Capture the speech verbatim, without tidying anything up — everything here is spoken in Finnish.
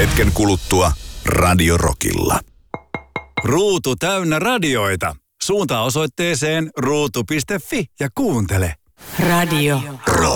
Hetken kuluttua Radio Rockilla. Ruutu täynnä radioita. Suuntaa osoitteeseen ruutu piste fi ja kuuntele. Radio Rock.